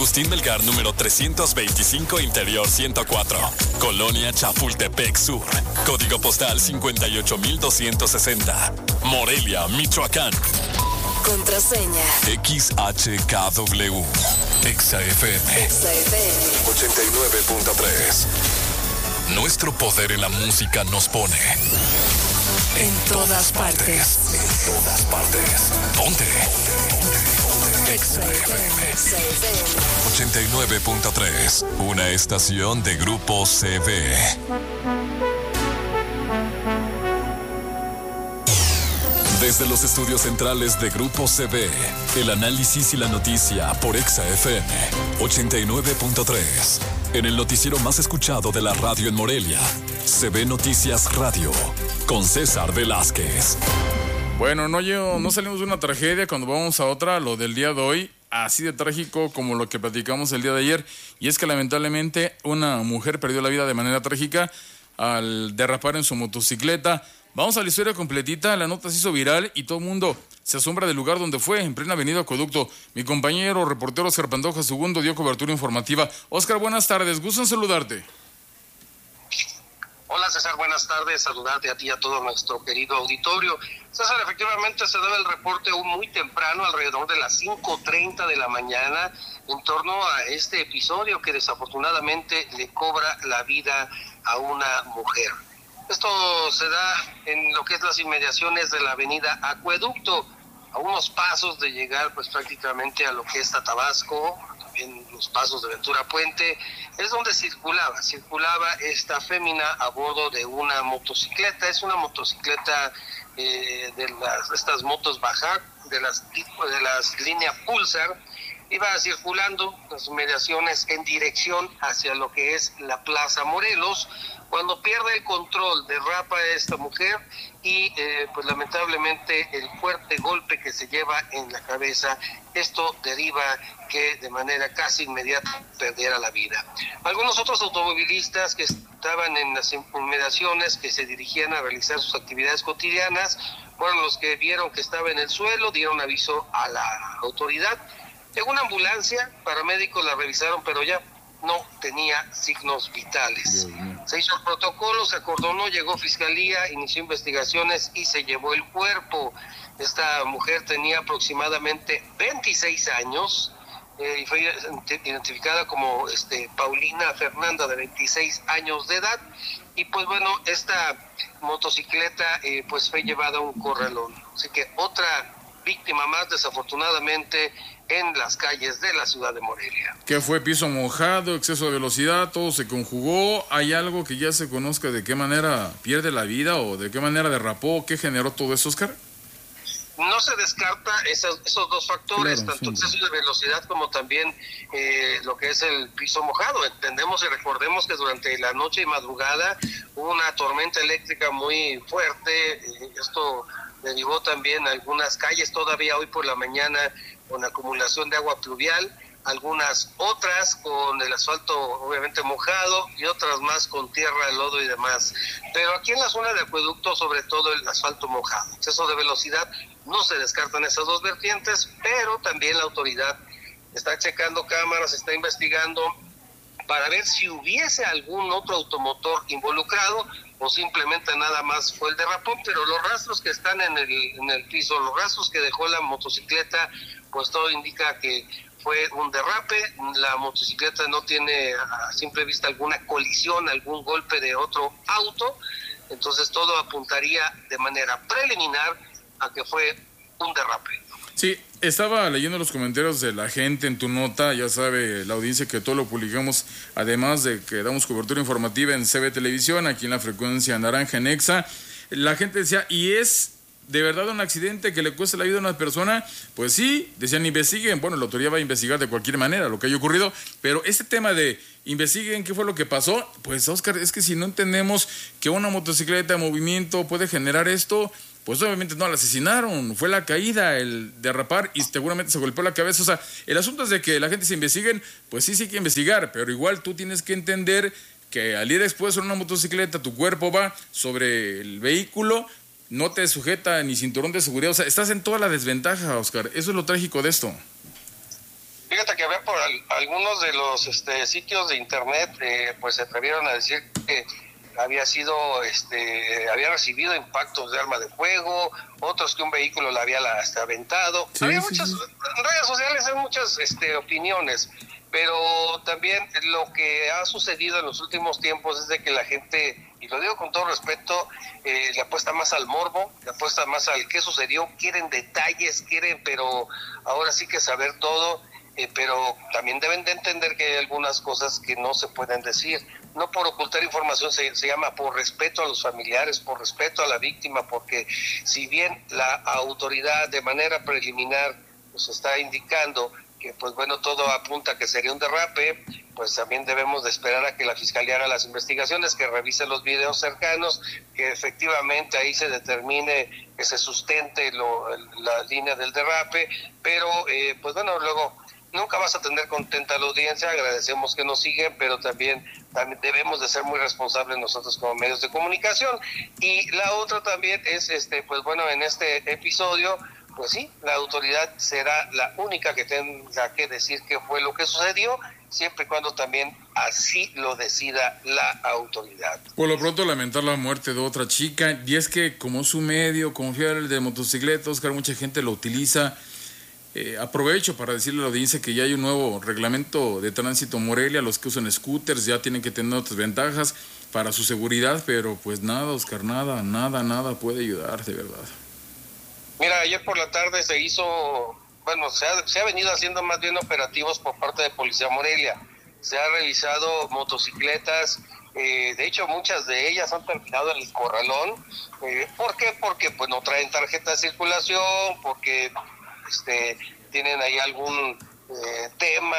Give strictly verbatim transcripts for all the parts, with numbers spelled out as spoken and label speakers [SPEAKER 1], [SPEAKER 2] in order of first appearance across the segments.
[SPEAKER 1] Agustín Melgar, número trescientos veinticinco, Interior ciento cuatro. Colonia Chapultepec Sur. Código postal cincuenta y ocho mil doscientos sesenta. Morelia, Michoacán.
[SPEAKER 2] Contraseña
[SPEAKER 1] X H K W. Exa F M.
[SPEAKER 2] Exa F M
[SPEAKER 1] ochenta y nueve punto tres. Nuestro poder en la música nos pone
[SPEAKER 2] en todas partes.
[SPEAKER 1] En todas partes. Ponte. Exa F M ochenta y nueve punto tres. Una estación de Grupo C V. Desde los estudios centrales de Grupo C V, el análisis y la noticia por Exa F M ochenta y nueve punto tres. En el noticiero más escuchado de la radio en Morelia, C V Noticias Radio, con César Velázquez.
[SPEAKER 3] Bueno, no, yo, no salimos de una tragedia cuando vamos a otra, lo del día de hoy, así de trágico como lo que platicamos el día de ayer, y es que lamentablemente una mujer perdió la vida de manera trágica al derrapar en su motocicleta. Vamos a la historia completita, la nota se hizo viral y todo el mundo se asombra del lugar donde fue, en plena avenida Acueducto. Mi compañero, reportero Oscar Pantoja segundo, dio cobertura informativa. Oscar, buenas tardes, gusto en saludarte.
[SPEAKER 4] Hola César, buenas tardes, saludarte a ti y a todo nuestro querido auditorio. César, efectivamente se debe el reporte muy temprano, alrededor de las cinco treinta de la mañana, en torno a este episodio que desafortunadamente le cobra la vida a una mujer. Esto se da en lo que es las inmediaciones de la avenida Acueducto, a unos pasos de llegar pues prácticamente a lo que es Tabasco, también los pasos de Ventura Puente, es donde circulaba, circulaba esta fémina a bordo de una motocicleta. Es una motocicleta eh, de las estas motos baja, de las de las líneas Pulsar. Iba circulando las inmediaciones en dirección hacia lo que es la Plaza Morelos, cuando pierde el control, derrapa a esta mujer y eh, pues lamentablemente el fuerte golpe que se lleva en la cabeza, esto deriva que de manera casi inmediata perdiera la vida. Algunos otros automovilistas que estaban en las inmediaciones, que se dirigían a realizar sus actividades cotidianas, fueron los que vieron que estaba en el suelo, dieron aviso a la autoridad. Llegó una ambulancia, paramédicos la revisaron, pero ya no tenía signos vitales. Se hizo el protocolo, se acordonó, llegó fiscalía, inició investigaciones y se llevó el cuerpo. Esta mujer tenía aproximadamente veintiséis años, eh, y fue identificada como este, Paulina Fernanda, de veintiséis años de edad. Y pues bueno, esta motocicleta eh, pues fue llevada a un corralón. Así que otra víctima más, desafortunadamente, en las calles de la ciudad de Morelia.
[SPEAKER 3] ¿Qué fue? ¿Piso mojado, exceso de velocidad, todo se conjugó? ¿Hay algo que ya se conozca de qué manera pierde la vida o de qué manera derrapó? ¿Qué generó todo eso, Oscar?
[SPEAKER 4] No se descarta esos, esos dos factores,
[SPEAKER 3] claro,
[SPEAKER 4] tanto
[SPEAKER 3] sí.
[SPEAKER 4] exceso de velocidad como también eh, lo que es el piso mojado. Entendemos y recordemos que durante la noche y madrugada hubo una tormenta eléctrica muy fuerte. Eh, esto derivó también algunas calles todavía hoy por la mañana con acumulación de agua pluvial, algunas otras con el asfalto obviamente mojado y otras más con tierra, lodo y demás. Pero aquí en la zona de Acueducto, sobre todo el asfalto mojado. Exceso de velocidad, no se descartan esas dos vertientes, pero también la autoridad está checando cámaras, está investigando para ver si hubiese algún otro automotor involucrado o simplemente nada más fue el derrapón, pero los rastros que están en el, en el piso, los rastros que dejó la motocicleta, pues todo indica que fue un derrape. La motocicleta no tiene a simple vista alguna colisión, algún golpe de otro auto, entonces todo apuntaría de manera preliminar a que fue un derrape.
[SPEAKER 3] Sí, estaba leyendo los comentarios de la gente en tu nota, ya sabe la audiencia que todo lo publicamos, además de que damos cobertura informativa en C V Televisión, aquí en la frecuencia naranja en Exa. La gente decía, ¿y es de verdad un accidente que le cuesta la vida a una persona? Pues sí, decían, investiguen. Bueno, la autoridad va a investigar de cualquier manera lo que haya ocurrido, pero este tema de investiguen qué fue lo que pasó, pues Oscar, es que si no entendemos que una motocicleta en movimiento puede generar esto, pues obviamente no la asesinaron, fue la caída, el derrapar y seguramente se golpeó la cabeza. O sea, el asunto es de que la gente se investiguen, pues sí, sí hay que investigar, pero igual tú tienes que entender que al ir expuesto en una motocicleta, tu cuerpo va sobre el vehículo, no te sujeta ni cinturón de seguridad, o sea, estás en toda la desventaja, Oscar. Eso es lo trágico de esto.
[SPEAKER 4] Fíjate que había por al, algunos de los este, sitios de internet, eh, pues se atrevieron a decir que había sido, este, había recibido impactos de arma de fuego, otros que un vehículo la había hasta aventado. Sí, había sí, muchas, sí. En redes sociales hay muchas este, opiniones, pero también lo que ha sucedido en los últimos tiempos es de que la gente, y lo digo con todo respeto, eh, le apuesta más al morbo, le apuesta más al qué sucedió, quieren detalles, quieren, pero ahora sí que saber todo. Eh, pero también deben de entender que hay algunas cosas que no se pueden decir, no por ocultar información, se, se llama por respeto a los familiares, por respeto a la víctima, porque si bien la autoridad de manera preliminar nos está indicando que pues bueno, todo apunta a que sería un derrape, pues también debemos de esperar a que la Fiscalía haga las investigaciones, que revise los videos cercanos, que efectivamente ahí se determine, que se sustente lo, la línea del derrape, pero eh, pues bueno, luego nunca vas a tener contenta a la audiencia, agradecemos que nos siguen, pero también, también debemos de ser muy responsables nosotros como medios de comunicación. Y la otra también es, este, pues bueno, en este episodio, pues sí, la autoridad será la única que tenga que decir qué fue lo que sucedió, siempre y cuando también así lo decida la autoridad.
[SPEAKER 3] Por lo pronto lamentar la muerte de otra chica, y es que como su medio confiable de motocicletas, Oscar, mucha gente lo utiliza. Eh, aprovecho para decirle a la audiencia que ya hay un nuevo reglamento de tránsito Morelia, los que usan scooters ya tienen que tener otras ventajas para su seguridad, pero pues nada, Oscar, nada, nada, nada puede ayudar, de verdad.
[SPEAKER 4] Mira, ayer por la tarde se hizo, bueno, se ha, se ha venido haciendo más bien operativos por parte de Policía Morelia, se ha revisado motocicletas, eh, de hecho muchas de ellas han terminado en el corralón, eh, ¿por qué? Porque pues no traen tarjeta de circulación, porque Este, tienen ahí algún eh, tema,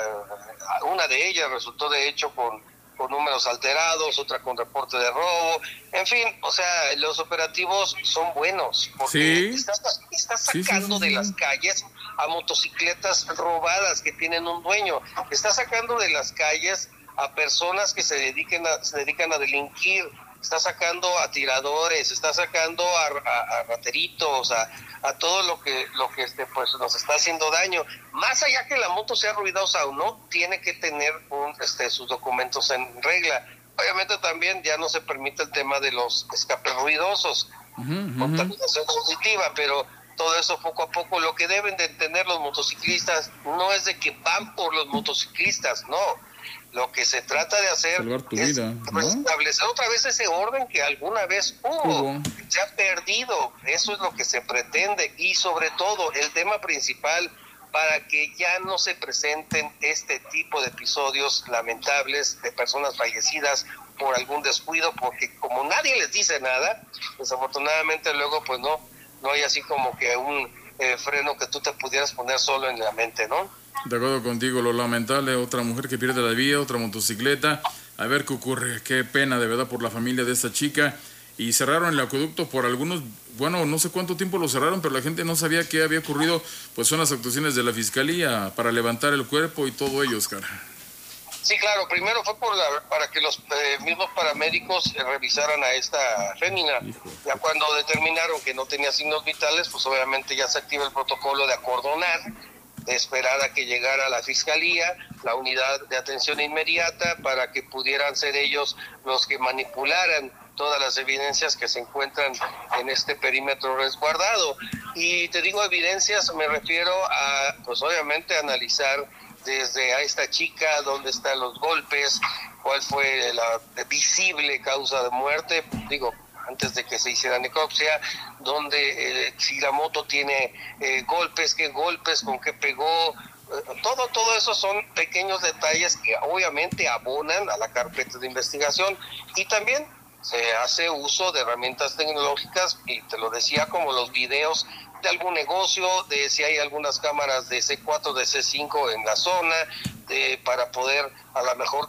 [SPEAKER 4] una de ellas resultó de hecho con, con números alterados, otra con reporte de robo, en fin, o sea, los operativos son buenos, porque
[SPEAKER 3] sí.
[SPEAKER 4] estás, estás sacando sí, sí, sí, de las calles a motocicletas robadas que tienen un dueño, estás sacando de las calles a personas que se dediquen a, se dedican a delinquir, está sacando a tiradores, está sacando a, a, a rateritos, a, a todo lo que lo que este pues nos está haciendo daño. Más allá que la moto sea ruidosa o no, tiene que tener un, este, sus documentos en regla. Obviamente también ya no se permite el tema de los escapes ruidosos, uh-huh, contaminación uh-huh. auditiva, pero todo eso poco a poco. Lo que deben de entender los motociclistas no es de que van por los motociclistas, no. Lo que se trata de hacer es vida, ¿no? Establecer otra vez ese orden que alguna vez hubo, uh-huh. se ha perdido, eso es lo que se pretende, y sobre todo el tema principal para que ya no se presenten este tipo de episodios lamentables de personas fallecidas por algún descuido, porque como nadie les dice nada, desafortunadamente luego pues no, no hay así como que un eh, freno que tú te pudieras poner solo en la mente, ¿no?
[SPEAKER 3] De acuerdo contigo, lo lamentable, otra mujer que pierde la vida, otra motocicleta, a ver qué ocurre, qué pena de verdad por la familia de esta chica, y cerraron el acueducto por algunos, bueno, no sé cuánto tiempo lo cerraron, pero la gente no sabía qué había ocurrido, pues son las actuaciones de la Fiscalía para levantar el cuerpo y todo ello, Oscar.
[SPEAKER 4] Sí, claro, primero fue por la, para que los eh, mismos paramédicos eh, revisaran a esta fémina. Hijo. Ya cuando determinaron que no tenía signos vitales, pues obviamente ya se activa el protocolo de acordonar, de esperar a que llegara la Fiscalía, la unidad de atención inmediata, para que pudieran ser ellos los que manipularan todas las evidencias que se encuentran en este perímetro resguardado. Y te digo evidencias, me refiero a, pues obviamente, analizar desde a esta chica, dónde están los golpes, cuál fue la visible causa de muerte, digo, antes de que se hiciera necropsia, donde eh, si la moto tiene eh, golpes, qué golpes, con qué pegó, eh, todo, todo eso son pequeños detalles que obviamente abonan a la carpeta de investigación, y también se hace uso de herramientas tecnológicas, y te lo decía, como los videos de algún negocio, de si hay algunas cámaras de C cuatro, de C cinco en la zona, de, para poder a lo mejor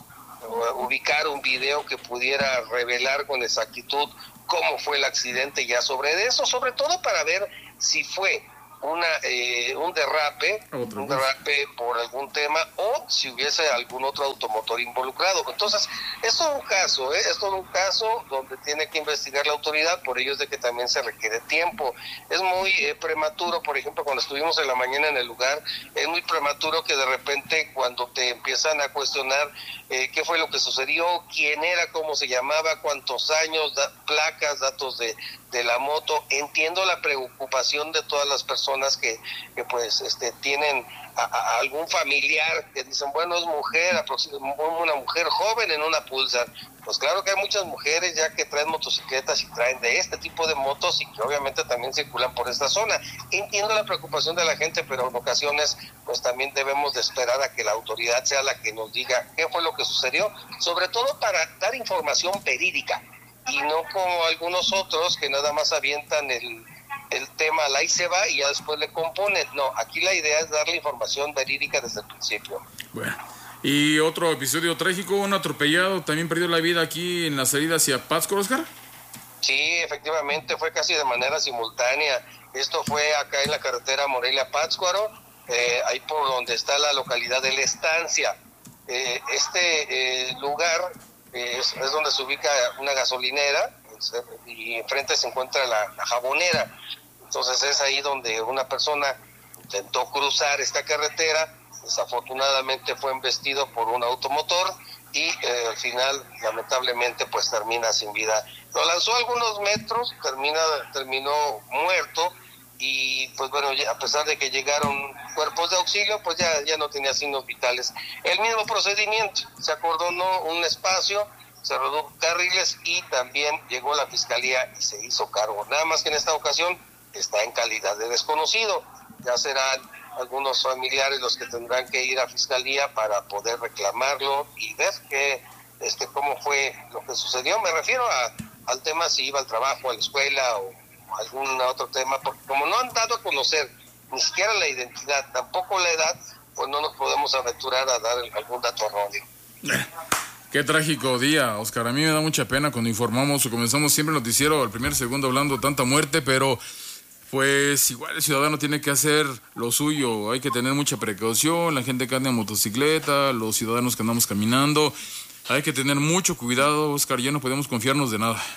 [SPEAKER 4] ubicar un video que pudiera revelar con exactitud cómo fue el accidente, ya sobre eso, sobre todo para ver si fue una eh, un derrape,
[SPEAKER 3] Otro
[SPEAKER 4] un
[SPEAKER 3] más.
[SPEAKER 4] derrape por algún tema o si hubiese algún otro automotor involucrado. Entonces, es todo un caso, ¿eh? es todo un caso donde tiene que investigar la autoridad, por ello es de que también se requiere tiempo. Es muy eh, prematuro, por ejemplo, cuando estuvimos en la mañana en el lugar, es muy prematuro que de repente cuando te empiezan a cuestionar eh, qué fue lo que sucedió, quién era, cómo se llamaba, cuántos años, da, placas, datos de, de la moto. Entiendo la preocupación de todas las personas que, que pues este tienen a, a algún familiar que dicen, bueno, es mujer, una mujer joven en una Pulsar. Pues claro que hay muchas mujeres ya que traen motocicletas y traen de este tipo de motos y que obviamente también circulan por esta zona. Entiendo la preocupación de la gente, pero en ocasiones pues también debemos de esperar a que la autoridad sea la que nos diga qué fue lo que sucedió, sobre todo para dar información verídica y no como algunos otros que nada más avientan el, el tema al ahí se va y ya después le componen. No, aquí la idea es darle información verídica desde el principio.
[SPEAKER 3] Bueno, y otro episodio trágico, un atropellado también perdió la vida aquí en la salida hacia Pátzcuaro, Oscar.
[SPEAKER 4] Sí, efectivamente, fue casi de manera simultánea. Esto fue acá en la carretera Morelia-Pátzcuaro, eh, ahí por donde está la localidad de La Estancia. Eh, este eh, lugar eh, es, es donde se ubica una gasolinera y enfrente se encuentra la, la jabonera. Entonces es ahí donde una persona intentó cruzar esta carretera, desafortunadamente fue embestido por un automotor y eh, al final lamentablemente pues termina sin vida. Lo lanzó algunos metros, termina terminó muerto y pues bueno, ya, a pesar de que llegaron cuerpos de auxilio, pues ya, ya no tenía signos vitales. El mismo procedimiento, se acordonó un espacio, se redujo carriles y también llegó la fiscalía y se hizo cargo. Nada más que en esta ocasión está en calidad de desconocido. Ya serán algunos familiares los que tendrán que ir a fiscalía para poder reclamarlo y ver que, este, cómo fue lo que sucedió. Me refiero a, al tema si iba al trabajo, a la escuela o algún otro tema, porque como no han dado a conocer ni siquiera la identidad, tampoco la edad, pues no nos podemos aventurar a dar algún dato erróneo.
[SPEAKER 3] Qué trágico día, Oscar. A mí me da mucha pena cuando informamos o comenzamos siempre el noticiero al primer segundo hablando de tanta muerte, pero pues igual el ciudadano tiene que hacer lo suyo. Hay que tener mucha precaución, la gente que anda en motocicleta, los ciudadanos que andamos caminando. Hay que tener mucho cuidado, Oscar, ya no podemos confiarnos de nada.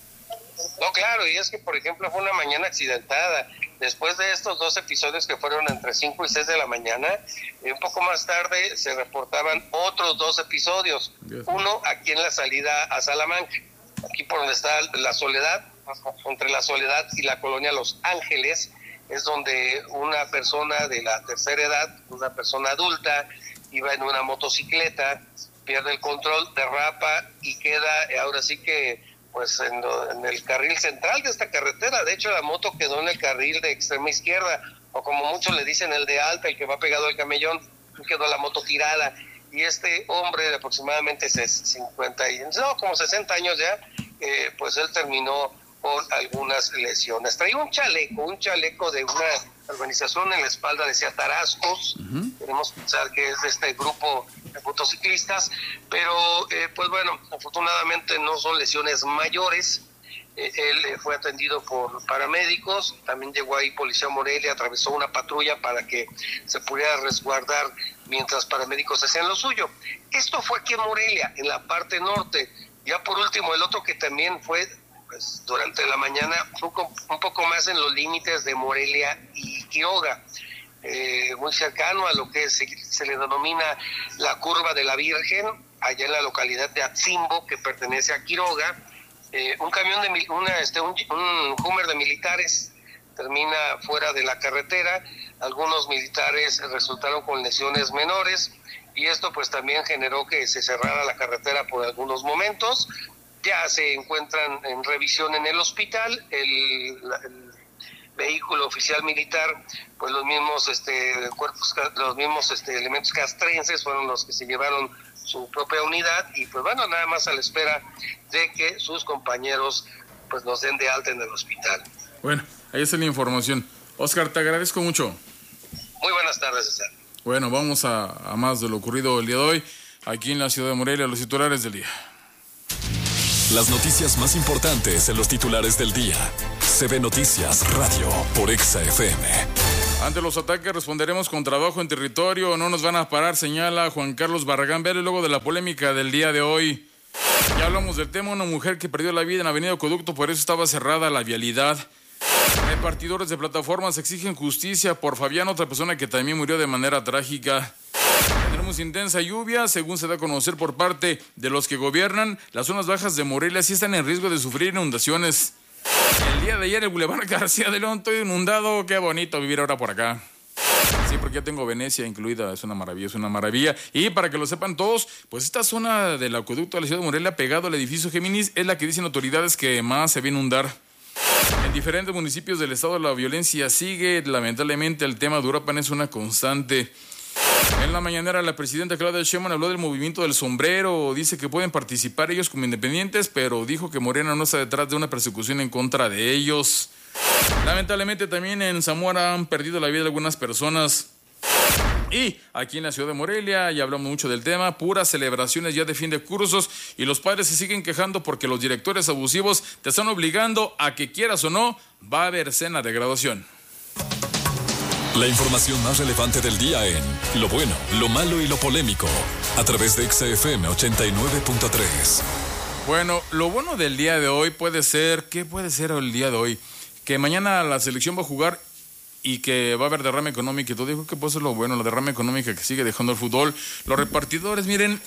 [SPEAKER 4] No, claro, y es que, por ejemplo, fue una mañana accidentada. Después de estos dos episodios que fueron entre cinco y seis de la mañana, eh, un poco más tarde se reportaban otros dos episodios. Yes. Uno aquí en la salida a Salamanca, aquí por donde está la Soledad, entre la Soledad y la colonia Los Ángeles, es donde una persona de la tercera edad, una persona adulta, iba en una motocicleta, pierde el control, derrapa y queda, ahora sí que pues en, lo, en el carril central de esta carretera. De hecho, la moto quedó en el carril de extrema izquierda, o como muchos le dicen, el de alta, el que va pegado al camellón, quedó la moto tirada. Y este hombre de aproximadamente cincuenta, no, como sesenta años ya, eh, pues él terminó con algunas lesiones. Traía un chaleco, un chaleco de una organización en la espalda, decía Tarascos. Uh-huh. Queremos pensar que es de este grupo de motociclistas, pero eh, pues bueno, afortunadamente no son lesiones mayores. Eh, él eh, fue atendido por paramédicos, también llegó ahí Policía Morelia, atravesó una patrulla para que se pudiera resguardar mientras paramédicos hacían lo suyo. Esto fue aquí en Morelia, en la parte norte. Ya por último, el otro que también fue pues, durante la mañana, fue un poco más en los límites de Morelia y Quiroga. Eh, muy cercano a lo que se, se le denomina la Curva de la Virgen, allá en la localidad de Atzimbo, que pertenece a Quiroga. Eh, un camión de una, este, un, un Hummer de militares termina fuera de la carretera. Algunos militares resultaron con lesiones menores y esto pues también generó que se cerrara la carretera por algunos momentos. Ya se encuentran en revisión en el hospital. El, el vehículo oficial militar, pues los mismos este cuerpos, los mismos este elementos castrenses fueron los que se llevaron su propia unidad y pues bueno, nada más a la espera de que sus compañeros pues nos den de alta en el hospital.
[SPEAKER 3] Bueno, ahí está la información. Oscar, te agradezco mucho.
[SPEAKER 4] Muy buenas tardes, César.
[SPEAKER 3] Bueno, vamos a, a más de lo ocurrido el día de hoy aquí en la ciudad de Morelia, los titulares del día.
[SPEAKER 1] Las noticias más importantes en los titulares del día. C B Noticias Radio por Exa F M.
[SPEAKER 3] Ante los ataques responderemos con trabajo en territorio, no nos van a parar, señala Juan Carlos Barragán Vélez luego de la polémica del día de hoy. Ya hablamos del tema, una mujer que perdió la vida en Avenida Acueducto, por eso estaba cerrada la vialidad. Repartidores de plataformas exigen justicia por Fabián, otra persona que también murió de manera trágica. Tenemos intensa lluvia, según se da a conocer por parte de los que gobiernan. Las zonas bajas de Morelia sí están en riesgo de sufrir inundaciones. El día de ayer el Boulevard García de León todo inundado, qué bonito vivir ahora por acá. Sí, porque ya tengo Venecia incluida, es una maravilla, es una maravilla. Y para que lo sepan todos, pues esta zona del acueducto de la ciudad de Morelia, pegado al edificio Géminis, es la que dicen autoridades que más se va a inundar. En diferentes municipios del estado la violencia sigue, lamentablemente el tema de Uruapan es una constante. En la mañanera la presidenta Claudia Sheinbaum habló del movimiento del sombrero, dice que pueden participar ellos como independientes, pero dijo que Morena no está detrás de una persecución en contra de ellos. Lamentablemente también en Zamora han perdido la vida algunas personas. Y aquí en la ciudad de Morelia, ya hablamos mucho del tema, puras celebraciones ya de fin de cursos y los padres se siguen quejando porque los directores abusivos te están obligando a que quieras o no, va a haber cena de graduación.
[SPEAKER 1] La información más relevante del día en Lo Bueno, Lo Malo y Lo Polémico, a través de X F M ochenta y nueve punto tres.
[SPEAKER 3] Bueno, lo bueno del día de hoy puede ser, ¿qué puede ser el día de hoy? Que mañana la selección va a jugar y que va a haber derrame económico y todo. Digo que puede ser lo bueno, la derrame económica que sigue dejando el fútbol. Los repartidores, miren,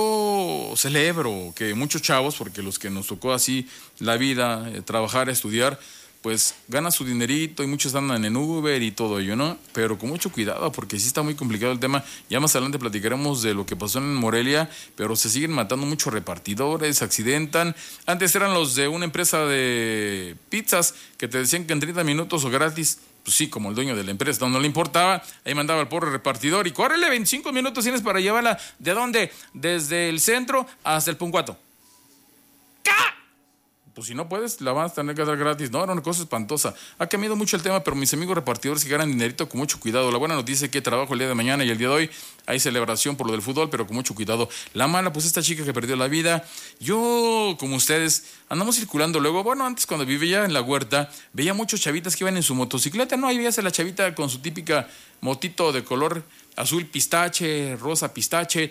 [SPEAKER 3] yo celebro que muchos chavos, porque los que nos tocó así la vida, eh, trabajar, estudiar, pues ganan su dinerito y muchos andan en Uber y todo ello, ¿no? Pero con mucho cuidado porque sí está muy complicado el tema. Ya más adelante platicaremos de lo que pasó en Morelia, pero se siguen matando muchos repartidores, se accidentan. Antes eran los de una empresa de pizzas que te decían que en treinta minutos o gratis. Pues sí, como el dueño de la empresa, no, no le importaba, ahí mandaba al pobre repartidor y córrele, veinticinco minutos tienes para llevarla. ¿De dónde? Desde el centro hasta el Puncuato. ¡Ca! Pues si no puedes, la vas a tener que dar gratis. No, era una cosa espantosa. Ha cambiado mucho el tema, pero mis amigos repartidores que ganan dinerito con mucho cuidado. La buena noticia es que trabajo el día de mañana y el día de hoy hay celebración por lo del fútbol, pero con mucho cuidado. La mala, pues esta chica que perdió la vida. Yo, como ustedes, andamos circulando luego. Bueno, antes cuando vivía en la huerta, veía muchos chavitas que iban en su motocicleta. No, ahí veías a la chavita con su típica motito de color azul pistache, rosa pistache,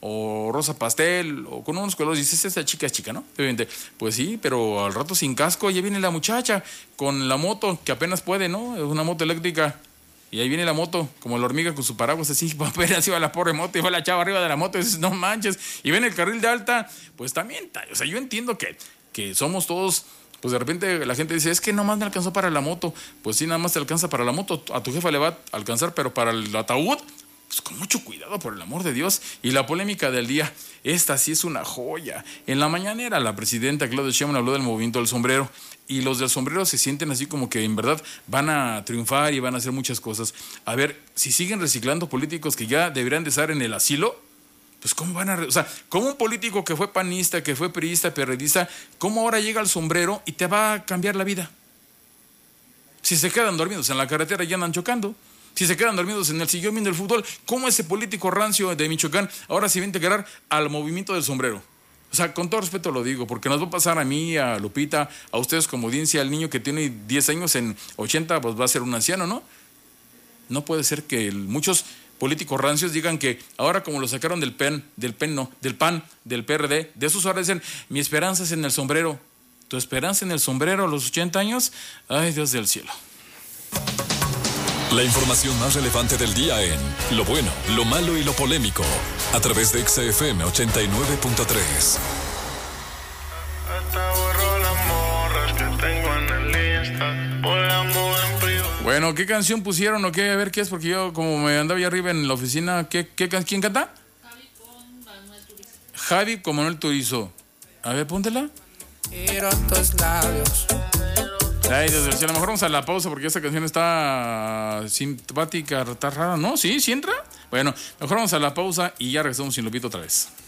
[SPEAKER 3] o rosa pastel, o con unos colores. Dices, esta chica es chica, ¿no? Obviamente, pues sí, pero al rato sin casco, ya viene la muchacha con la moto, que apenas puede, ¿no? Es una moto eléctrica, y ahí viene la moto, como la hormiga con su paraguas, así, apenas iba la pobre moto, y va la chava arriba de la moto, y dices, no manches, y ven el carril de alta, pues también, o sea, yo entiendo que, que somos todos, pues de repente la gente dice, es que nomás me alcanzó para la moto. Pues sí, nada más te alcanza para la moto, a tu jefa le va a alcanzar, pero para el ataúd, pues con mucho cuidado, por el amor de Dios. Y la polémica del día, esta sí es una joya. En la mañanera la presidenta Claudia Sheinbaum habló del movimiento del sombrero y los del sombrero se sienten así como que en verdad van a triunfar y van a hacer muchas cosas. A ver, si siguen reciclando políticos que ya deberían de estar en el asilo, pues cómo van a... Re- o sea, como un político que fue panista, que fue priista, perredista, ¿cómo ahora llega al sombrero y te va a cambiar la vida? Si se quedan dormidos en la carretera y andan chocando. Si se quedan dormidos en el sillón viendo el fútbol, ¿cómo ese político rancio de Michoacán ahora se va a integrar al movimiento del sombrero? O sea, con todo respeto lo digo, porque nos va a pasar a mí, a Lupita, a ustedes como audiencia, al niño que tiene diez años en ochenta, pues va a ser un anciano, ¿no? No puede ser que el, muchos políticos rancios digan que ahora como lo sacaron del P E N, del P E N no, del P A N, del P R D, de esos ahora dicen, mi esperanza es en el sombrero. ¿Tu esperanza en el sombrero a los ochenta años? Ay, Dios del cielo.
[SPEAKER 1] La información más relevante del día en Lo Bueno, Lo Malo y Lo Polémico, a través de X F M ochenta y nueve punto tres.
[SPEAKER 3] Bueno, ¿qué canción pusieron o qué? A ver qué es, porque yo como me andaba allá arriba en la oficina, ¿qué, qué, ¿quién canta?
[SPEAKER 5] Javi con Manuel Turizo.
[SPEAKER 3] Javi con Manuel Turizo. A ver, póntela.
[SPEAKER 6] Quiero tus labios.
[SPEAKER 3] Ay, desde el cielo, a lo mejor vamos a la pausa porque esta canción está simpática, está rara. ¿No? ¿Sí? ¿Sí entra? Bueno, mejor vamos a la pausa y ya regresamos sin Lupito otra vez.